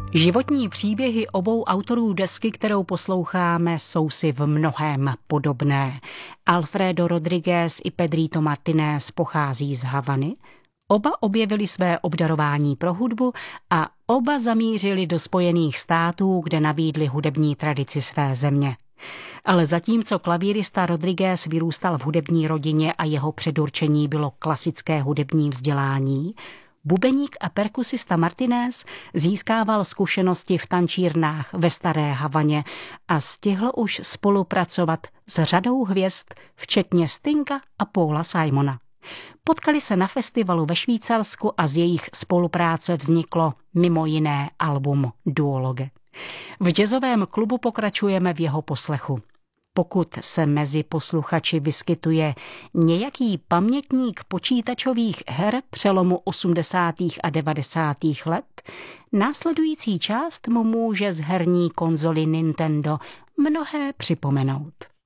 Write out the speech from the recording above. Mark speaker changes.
Speaker 1: Životní příběhy obou autorů desky, kterou posloucháme, jsou si v mnohém podobné. Alfredo Rodriguez i Pedrito Martínez pochází z Havany. Oba objevili své obdarování pro hudbu a oba zamířili do Spojených států, kde nabídli hudební tradici své země. Ale zatímco klavírista Rodriguez vyrůstal v hudební rodině a jeho předurčení bylo klasické hudební vzdělání, bubeník a perkusista Martínez získával zkušenosti v tančírnách ve Staré Havaně a stihl už spolupracovat s řadou hvězd, včetně Stinga a Paula Simona. Potkali se na festivalu ve Švýcarsku a z jejich spolupráce vzniklo mimo jiné album Duologue. V jazzovém klubu pokračujeme v jeho poslechu. Pokud se mezi posluchači vyskytuje nějaký pamětník počítačových her přelomu 80. a 90. let, následující část mu může z herní konzoly Nintendo mnohé připomenout.